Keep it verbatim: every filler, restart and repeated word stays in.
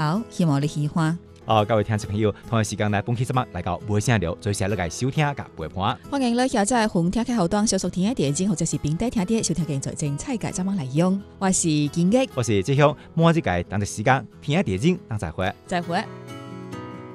後，希望你喜歡。 哦，各位聽眾朋友，同一時間呢，本期節目嚟到無聲聊，最時你嘅收聽及陪伴。 歡迎你下載紅聽嘅後端，小熟聽嘅電影或者是並帶聽啲收聽嘅在精彩嘅節目內容。我是建吉， 我是志雄，每一個當隻時間聽嘅電影，當再會， 再會。